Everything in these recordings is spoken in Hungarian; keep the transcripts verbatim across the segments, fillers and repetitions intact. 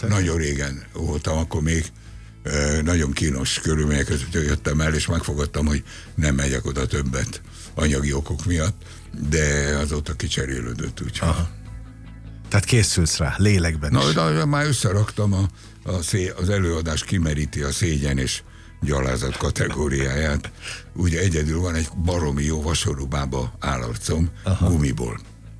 persze. Nagyon régen voltam, akkor még nagyon kínos körülmények között jöttem el, és megfogadtam, hogy nem megyek oda többet anyagi okok miatt, de azóta kicserélődött, úgyhogy. Aha. Tehát készülsz rá, lélekben Na, is. de már összeraktam, a, a szé, az előadás kimeríti a szégyen és gyalázat kategóriáját. Ugye egyedül van egy baromi jó vasorúbába állarcom, aha, gumiból.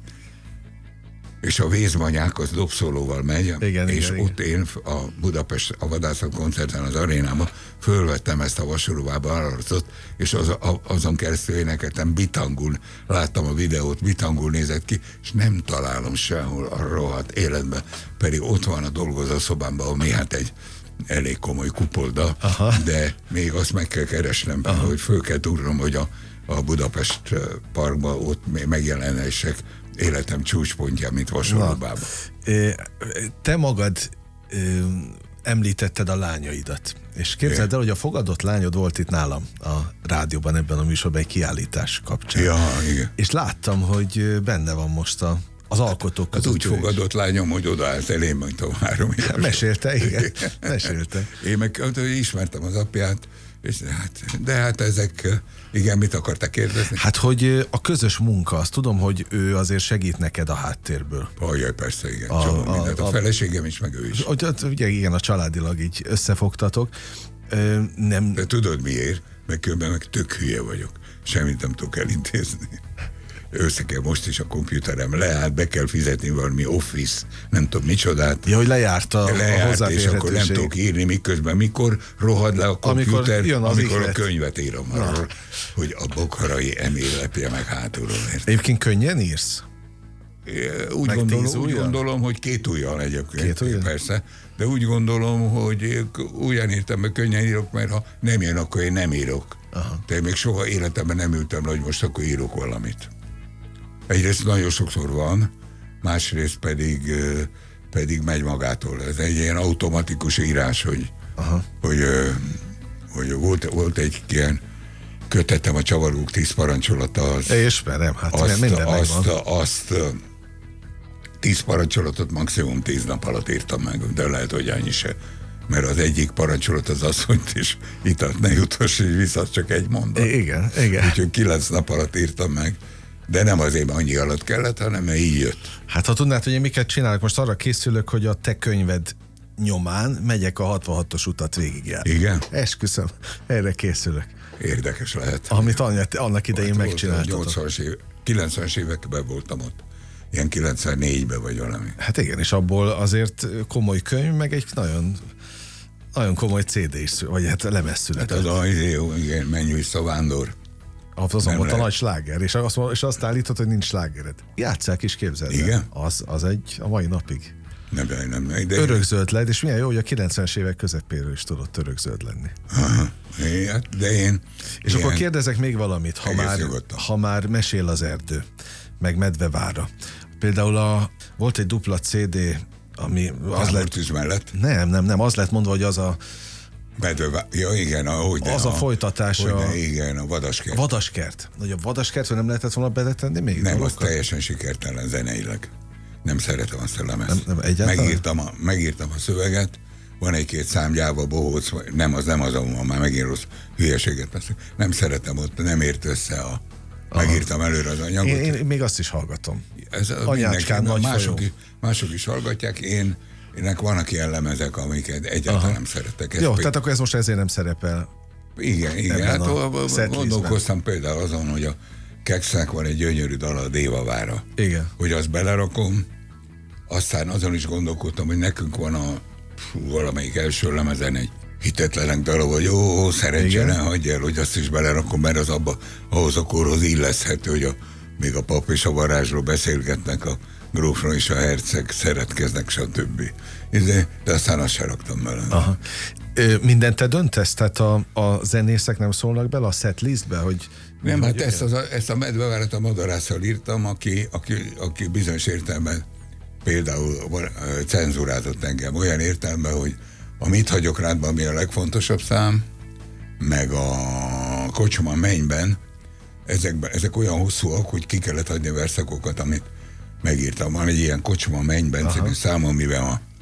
És a vézmanyák az dobszólóval megy, igen, és igen, ott igen. Én a Budapest a Vadászat koncerten az arénában fölvettem ezt a vasorúbába állarcot, és az, a, azon keresztül énekeltem, bitangul, láttam a videót, bitangul nézett ki, és nem találom sehol a rohadt életben, pedig ott van a dolgozószobámban, ami hát egy elég komoly kupolda, aha, de még azt meg kell keresnem, aha, hogy föl kell tudnom, hogy a, a Budapest parkban ott megjelenések életem csúcspontján, mint vasorúbában. Te magad említetted a lányaidat, és képzeld el, hogy a fogadott lányod volt itt nálam a rádióban, ebben a műsorban egy kiállítás kapcsán. Ja, igen. És láttam, hogy benne van most a az alkotók között. Hát úgy fogadott is lányom, hogy odaállt elém, mint a három éves. Mesélte, igen. Mesélte. Én meg ismertem az apját, és hát, de hát ezek, igen, mit akartak kérdezni? Hát, hogy a közös munka, azt tudom, hogy ő azért segít neked a háttérből. Ajaj, persze, igen. A, a, mindent. A, a feleségem is, meg ő is. Ugye, igen, a családilag így összefogtatok. Nem... De tudod miért? Meg különben meg tök hülye vagyok. Semmit nem tudok elintézni. Össze kell most is a kompjúterem leállt, be kell fizetni valami Office, nem tudom micsodát. Ja, hogy lejárt a, lejárt, a hozzáférhetőség. És akkor nem tudok írni, miközben mikor rohad le a kompjúter, amikor, amikor a könyvet írom arról, hogy a Bokharai Emil lepje meg hátulról. Egyébként könnyen írsz? Úgy gondolom, úgy gondolom, hogy két ujjal egyébként. Két ujjal? Persze, de úgy gondolom, hogy ugyan írtam, mert könnyen írok, mert ha nem jön, akkor én nem írok. Aha. De még soha életemben nem ültem le, hogy most akkor írok valamit. Egyrészt nagyon sokszor van, másrészt pedig, pedig megy magától. Ez egy ilyen automatikus írás, hogy, hogy, hogy volt, volt egy ilyen kötetem, a Csavargók tíz parancsolata. Az, ismerem, hát azt, minden azt, azt, azt tíz parancsolatot maximum tíz nap alatt írtam meg, de lehet, hogy annyi se. Mert az egyik parancsolat az asszonyt is italt ne jutasíts vissza, csak egy mondat. Igen, igen. Úgyhogy kilenc nap alatt írtam meg. De nem azért, mert annyi alatt kellett, hanem mert így jött. Hát ha tudnád, hogy én miket csinálok, most arra készülök, hogy a te könyved nyomán megyek a hatvanhatos utat végigjárni. Igen? Esküszöm, erre készülök. Érdekes lehet. Amit annak idején megcsináltatok. nyolcvanas év, kilencvenes években voltam ott. Ilyen kilencvennégyben vagy valami. Hát igen, és abból azért komoly könyv, meg egy nagyon, nagyon komoly cé dé is, vagy hát lemez született. Hát az a, igen, menj vissza, Vándor. Azon volt a nagy sláger, és azt, és azt állítod, hogy nincs slágered. Játsszák is, képzeld el. Igen? Az, az egy a mai napig. Nem, nem, nem. De örökzöld lett, és milyen jó, hogy a kilencvenes évek közepéről is tudott örökzöld lenni. Aha, de én... És ilyen, akkor kérdezek még valamit, ha már, ha már mesél az erdő, meg Medvevára. Például a, volt egy dupla cé dé, ami az lett... mellett? Nem, nem, nem, az lett mondva, hogy az a Medve, ja igen, ahogy de az a, a folytatása. Hogyne, igen, a Vadaskert. Vadaskert. Hogy a Vadaskert, nem lehetett volna beletenni még? Nem, az teljesen sikertelen zeneileg. Nem szeretem azt a lemezt. Nem, nem, megírtam, a, megírtam a szöveget, van egy-két szám Gyáva, Bohóc, nem az, nem az, ahol már megint rossz hülyeséget beszél. Nem szeretem, ott nem ért össze a... Aha. Megírtam előre az anyagot. Én, én még azt is hallgatom. Ez Anyácskán nagy mások, is, mások is hallgatják, én Ennek vannak ilyen lemezek, amiket egyáltalán nem szeretek. Jó, tehát akkor ez most ezért nem szerepel. Igen, igen. Hát gondolkoztam például azon, hogy a Keksznek van egy gyönyörű dal, a Dévavára. Igen. Hogy azt belerakom, aztán azon is gondolkodtam, hogy nekünk van a fú, valamelyik első lemezen egy hitetlenek darab, hogy jó, szerencsé, ne hagyj el, hogy azt is belerakom, mert az abba, ahhoz a korhoz illeszhető, hogy a, még a pap és a varázsról beszélgetnek, a grófról és a herceg szeretkeznek, stb. De, de aztán azt se raktam bele. Aha. Mindent te döntesz? Tehát a, a zenészek nem szólnak bele a setlistbe, hogy... Nem, hát ezt, az, ezt a Medvevárat a Madarásszal írtam, aki, aki, aki bizonyos értelemben például cenzurázott engem olyan értelemben, hogy a Mit hagyok rádban, ami a legfontosabb szám, meg a Kocsma mennyben, ezekben, ezek olyan hosszúak, hogy ki kellett hagyni a verszakokat, amit megírtam. Van egy ilyen Kocsma mennyben című szám, amiben a